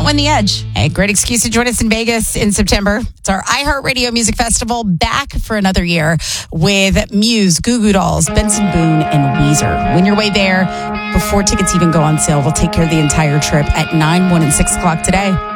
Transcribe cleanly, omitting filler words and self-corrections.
can't win the edge. A great excuse to join us in Vegas in September. It's our iHeartRadio Music Festival back for another year with Muse, Goo Goo Dolls, Benson Boone, and Weezer. Win your way there before tickets even go on sale. We'll take care of the entire trip at 9, 1, and 6 o'clock today.